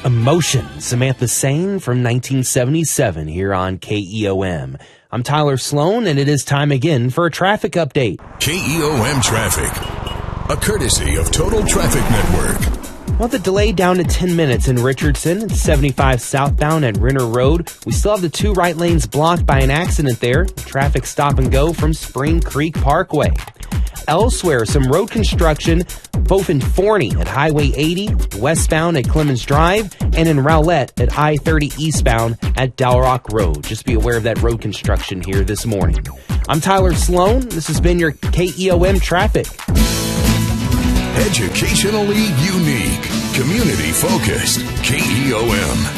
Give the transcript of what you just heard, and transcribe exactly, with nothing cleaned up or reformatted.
Emotion, Samantha Sain from nineteen seventy-seven here on K E O M. I'm Tyler Sloan, and it is time again for a traffic update. K E O M Traffic, a courtesy of Total Traffic Network. Well, the delay down to ten minutes in Richardson, seventy-five southbound at Renner Road. We still have the two right lanes blocked by an accident there. Traffic stop and go from Spring Creek Parkway. Elsewhere, some road construction both in Forney at Highway eighty, westbound at Clemens Drive, and in Rowlett at I thirty eastbound at Dalrock Road. Just be aware of that road construction here this morning. I'm Tyler Sloan. This has been your K E O M Traffic. Educationally unique, community focused, K E O M.